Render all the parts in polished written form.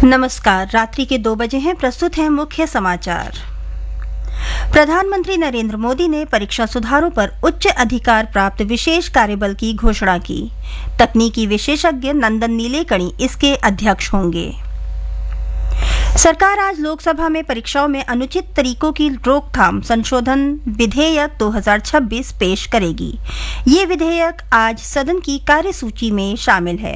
नमस्कार। रात्रि के 2 बजे हैं। प्रस्तुत हैं मुख्य समाचार। प्रधानमंत्री नरेंद्र मोदी ने परीक्षा सुधारों पर उच्च अधिकार प्राप्त विशेष कार्यबल की घोषणा की। तकनीकी विशेषज्ञ नंदन नीलेकणी इसके अध्यक्ष होंगे। सरकार आज लोकसभा में परीक्षाओं में अनुचित तरीकों की रोकथाम संशोधन विधेयक 2026 पेश करेगी। ये विधेयक आज सदन की कार्यसूची में शामिल है।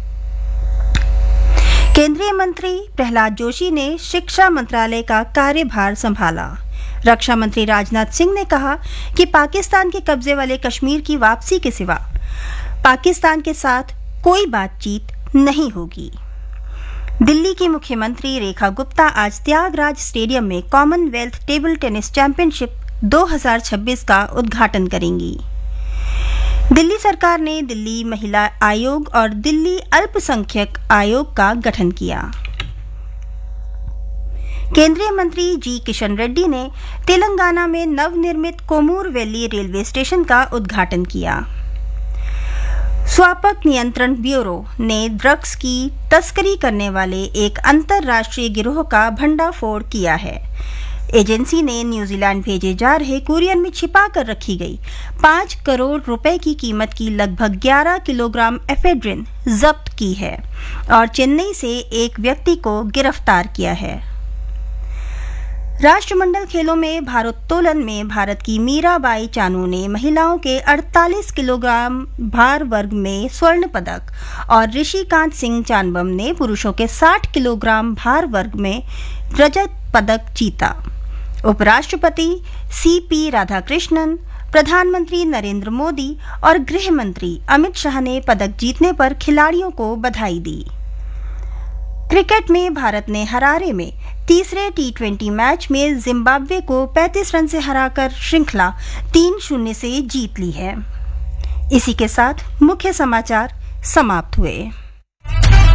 केंद्रीय मंत्री प्रहलाद जोशी ने शिक्षा मंत्रालय का कार्यभार संभाला। रक्षा मंत्री राजनाथ सिंह ने कहा कि पाकिस्तान के कब्जे वाले कश्मीर की वापसी के सिवा पाकिस्तान के साथ कोई बातचीत नहीं होगी। दिल्ली की मुख्यमंत्री रेखा गुप्ता आज त्यागराज स्टेडियम में कॉमनवेल्थ टेबल टेनिस चैंपियनशिप 2026 का उद्घाटन करेंगी। दिल्ली सरकार ने दिल्ली महिला आयोग और दिल्ली अल्पसंख्यक आयोग का गठन किया। केंद्रीय मंत्री जी किशन रेड्डी ने तेलंगाना में नवनिर्मित कोमूर वैली रेलवे स्टेशन का उद्घाटन किया। स्वापक नियंत्रण ब्यूरो ने ड्रग्स की तस्करी करने वाले एक अंतर्राष्ट्रीय गिरोह का भंडाफोड़ किया है। एजेंसी ने न्यूजीलैंड भेजे जा रहे कुरियर में छिपा कर रखी गई 5 करोड़ रुपए की कीमत की लगभग 11 किलोग्राम एफेड्रिन जब्त की है और चेन्नई से एक व्यक्ति को गिरफ्तार किया है। राष्ट्रमंडल खेलों में भारोत्तोलन में भारत की मीराबाई चानू ने महिलाओं के 48 किलोग्राम भार वर्ग में स्वर्ण पदक और ऋषिकांत सिंह चानबम ने पुरुषों के 60 किलोग्राम भार वर्ग में रजत पदक जीता। उपराष्ट्रपति सीपी राधाकृष्णन, प्रधानमंत्री नरेंद्र मोदी और गृह मंत्री अमित शाह ने पदक जीतने पर खिलाड़ियों को बधाई दी। क्रिकेट में भारत ने हरारे में तीसरे टी20 मैच में जिम्बाब्वे को 35 रन से हराकर श्रृंखला 3-0 से जीत ली है। इसी के साथ मुख्य समाचार समाप्त हुए।